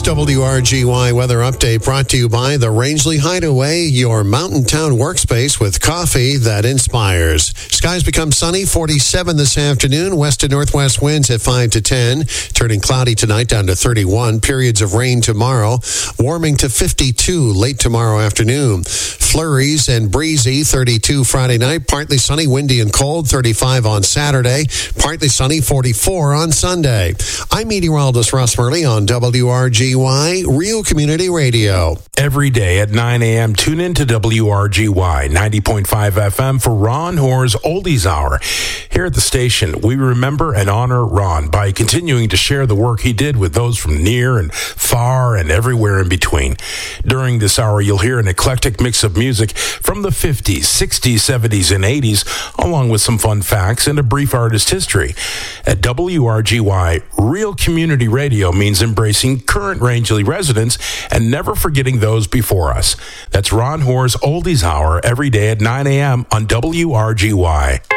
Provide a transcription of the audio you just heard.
WRGY weather update brought to you by the Rangeley Hideaway, your mountain town workspace with coffee that inspires. Skies become sunny, 47 this afternoon. West to northwest winds at 5 to 10. Turning cloudy tonight down to 31. Periods of rain tomorrow. Warming to 52 late tomorrow afternoon. Flurries and breezy, 32 Friday night. Partly sunny, windy and cold, 35 on Saturday. Partly sunny, 44 on Sunday. I'm meteorologist Russ Murley on WRGY, Real Community Radio. Every day at 9 a.m., tune in to WRGY 90.5 FM for Ron Hoare's Oldies Hour. Here at the station, we remember and honor Ron by continuing to share the work he did with those from near and far and everywhere in between. During this hour, you'll hear an eclectic mix of music from the 50s, 60s, 70s, and 80s, along with some fun facts and a brief artist history. At WRGY, Real Community Radio means embracing current Rangeley residents and never forgetting those before us. That's Ron Hoare's Oldies Hour every day at 9 a.m. on WRGY.